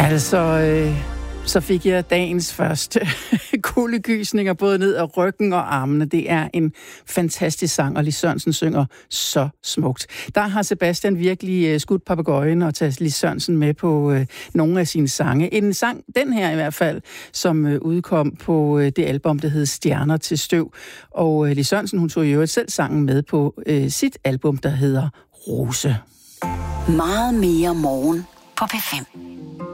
Så fik jeg dagens første kuldegysninger både ned ad ryggen og armene. Det er en fantastisk sang, og Lis Sørensen synger så smukt. Der har Sebastian virkelig skudt papegøjen og taget Lis Sørensen med på nogle af sine sange. En sang, den her i hvert fald, som udkom på det album, der hed Stjerner til støv. Og Lis Sørensen, hun tog jo selv sangen med på sit album, der hedder Rose. Meget mere morgen på P5.